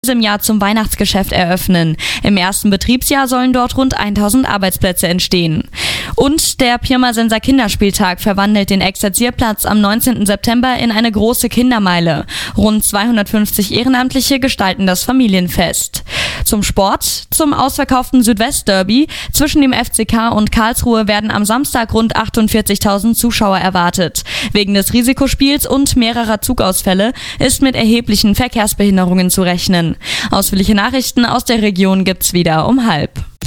im Jahr zum Weihnachtsgeschäft eröffnen. Im ersten Betriebsjahr sollen dort rund 1000 Arbeitsplätze entstehen. Und der Pirmasens Kinderspieltag verwandelt den Exerzierplatz am 19. September in eine große Kindermeile. Rund 250 Ehrenamtliche gestalten das Familienfest. Zum Sport, zum ausverkauften Südwestderby zwischen dem FCK und Karlsruhe werden am Samstag rund 48.000 Zuschauer erwartet. Wegen des Risikospiels und mehrerer Zugausfälle ist mit erheblichen Verkehrsbehinderungen zu rechnen. Ausführliche Nachrichten aus der Region gibt's wieder um 12:30.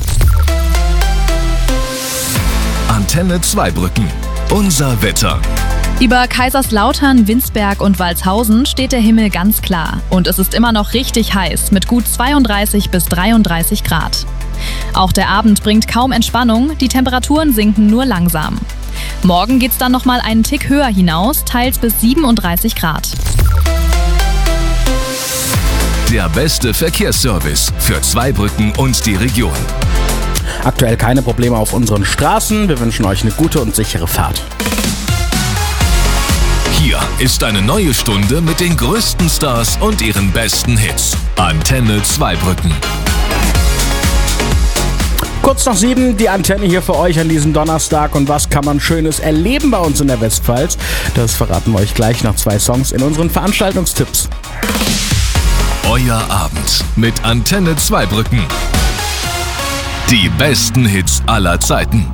Antenne Zweibrücken. Unser Wetter. Über Kaiserslautern, Winsberg und Walshausen steht der Himmel ganz klar. Und es ist immer noch richtig heiß mit gut 32 bis 33 Grad. Auch der Abend bringt kaum Entspannung, die Temperaturen sinken nur langsam. Morgen geht's dann nochmal einen Tick höher hinaus, teils bis 37 Grad. Der beste Verkehrsservice für Zweibrücken und die Region. Aktuell keine Probleme auf unseren Straßen. Wir wünschen euch eine gute und sichere Fahrt. Hier ist eine neue Stunde mit den größten Stars und ihren besten Hits. Antenne Zweibrücken. Kurz nach 7, die Antenne hier für euch an diesem Donnerstag. Und was kann man Schönes erleben bei uns in der Westpfalz? Das verraten wir euch gleich nach 2 Songs in unseren Veranstaltungstipps. Euer Abend mit Antenne Zweibrücken. Die besten Hits aller Zeiten.